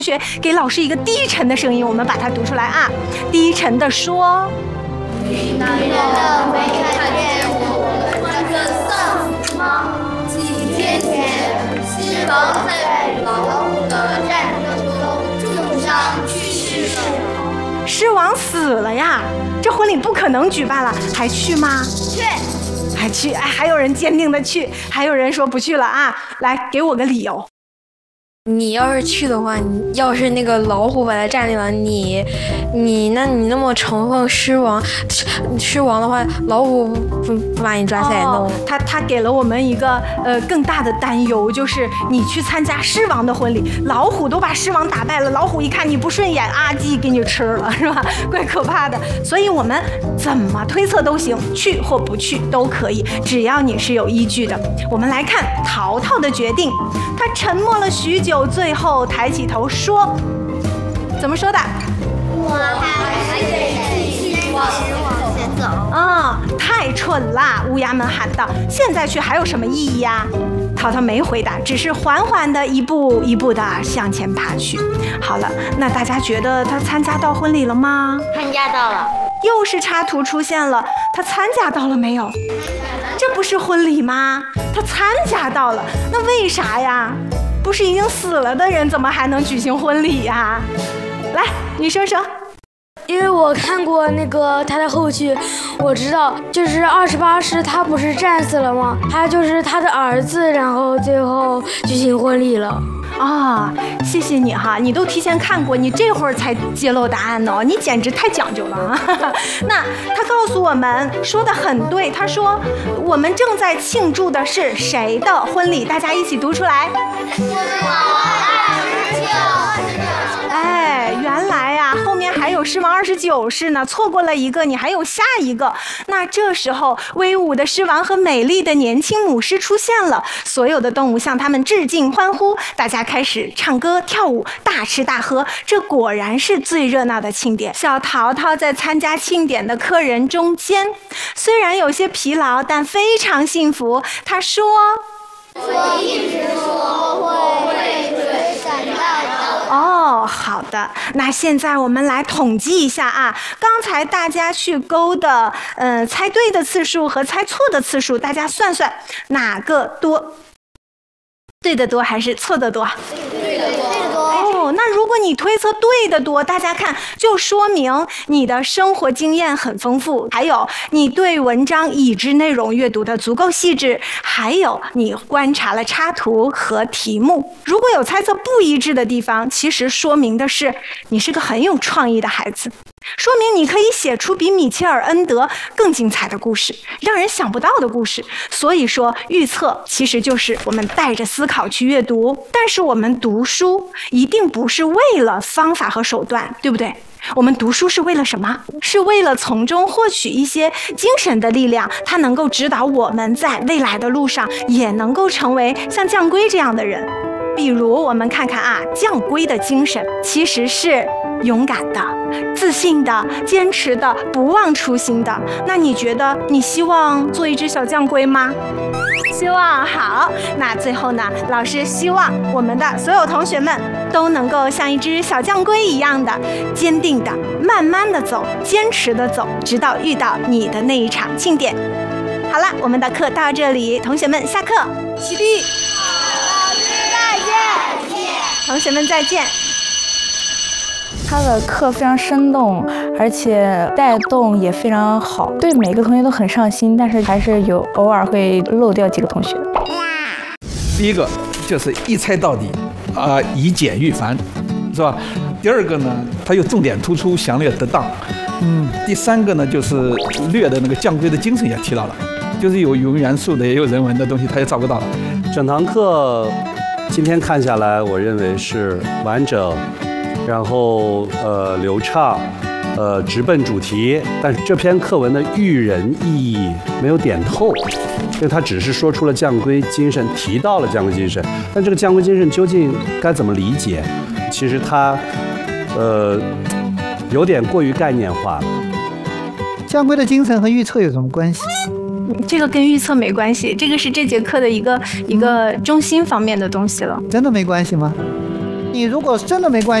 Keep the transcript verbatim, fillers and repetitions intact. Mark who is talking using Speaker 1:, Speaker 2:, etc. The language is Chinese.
Speaker 1: 学给老师一个低沉的声音，我们把它读出来啊！低沉的说：“
Speaker 2: 你难道没看见我穿着丧服吗？几天前，狮王在老虎的战斗中重伤去世了。
Speaker 1: 狮王死了呀！这婚礼不可能举办了，还去吗？
Speaker 2: 去，
Speaker 1: 还去！哎，还有人坚定的去，还有人说不去了啊！来，给我个理由。”
Speaker 3: 你要是去的话，你要是那个老虎把它占领了，你，你，那你那么崇奉狮王，狮王的话，老虎不不把你抓起来弄？
Speaker 1: 哦、他他给了我们一个呃更大的担忧，就是你去参加狮王的婚礼，老虎都把狮王打败了，老虎一看你不顺眼，啊鸡给你吃了，是吧？怪可怕的。所以我们怎么推测都行，去或不去都可以，只要你是有依据的。我们来看淘淘的决定，他沉默了许久。最后抬起头说：“怎么说的？
Speaker 2: 我还是得继续往前走。”
Speaker 1: 啊、嗯，太蠢啦！乌鸦们喊道：“现在去还有什么意义呀？”淘淘没回答，只是缓缓的一步一步的向前爬去。好了，那大家觉得他参加到婚礼了吗？
Speaker 2: 参加到了。
Speaker 1: 又是插图出现了，他参加到了没有？这不是婚礼吗？他参加到了，那为啥呀？不是已经死了的人，怎么还能举行婚礼呀？来，你说说。
Speaker 4: 因为我看过那个他的后续，我知道就是二十八师他不是战死了吗？他就是他的儿子，然后最后举行婚礼了。
Speaker 1: 啊、哦，谢谢你哈，你都提前看过，你这会儿才揭露答案呢，你简直太讲究了。那他告诉我们说的很对，他说我们正在庆祝的是谁的婚礼？大家一起读出来。哎，原来呀、啊，后面还有狮王二十九世呢，错过了一个，你还有下一个。那这时候，威武的狮王和美丽的年轻母狮出现了，所有的动物向他们致敬欢呼，大家开始唱歌跳舞，大吃大喝。这果然是最热闹的庆典。小淘淘在参加庆典的客人中间，虽然有些疲劳，但非常幸福。他说：“
Speaker 2: 我一直说我会追赶到的。”
Speaker 1: 哦，好的，那现在我们来统计一下啊，刚才大家去勾的，嗯，猜对的次数和猜错的次数，大家算算哪个多？对的多还是错的多？
Speaker 2: 对的多。
Speaker 1: 哦，那如果你推测对的多，大家看，就说明你的生活经验很丰富，还有你对文章已知内容阅读的足够细致，还有你观察了插图和题目。如果有猜测不一致的地方，其实说明的是你是个很有创意的孩子，说明你可以写出比米切尔恩德更精彩的故事，让人想不到的故事。所以说，预测其实就是我们带着思考去阅读，但是我们读书一定不是为了方法和手段，对不对？我们读书是为了什么？是为了从中获取一些精神的力量，它能够指导我们在未来的路上也能够成为像将归这样的人。比如我们看看啊，将归的精神其实是勇敢的、自信的、坚持的、不忘初心的。那你觉得你希望做一只小将龟吗？希望。好，那最后呢，老师希望我们的所有同学们都能够像一只小将龟一样的坚定的、慢慢的走，坚持的走，直到遇到你的那一场庆典。好了，我们的课到这里，同学们下课，起立。
Speaker 2: 老师再见。
Speaker 1: 同学们再见。
Speaker 5: 他的课非常生动，而且带动也非常好，对每个同学都很上心，但是还是有偶尔会漏掉几个同学。
Speaker 6: 第一个就是一猜到底，啊、呃，以简驭繁，是吧？第二个呢，他又重点突出，详略得当。嗯，第三个呢，就是略的那个将归的精神也提到了，就是有语文元素的，也有人文的东西，他也照顾到了。
Speaker 7: 整堂课今天看下来，我认为是完整。然后呃流畅，呃直奔主题，但是这篇课文的育人意义没有点透，因为它只是说出了将归精神，提到了将归精神，但这个将归精神究竟该怎么理解？其实它呃有点过于概念化了。
Speaker 8: 将归的精神和预测有什么关系？
Speaker 1: 这个跟预测没关系，这个是这节课的一个一个中心方面的东西了。
Speaker 8: 真的没关系吗？ 你如果真的没关系。